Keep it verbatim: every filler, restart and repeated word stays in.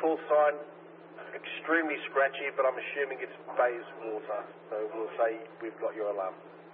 call sign, extremely scratchy, but I'm assuming it's Bayswater, so we'll say we've got your alarm.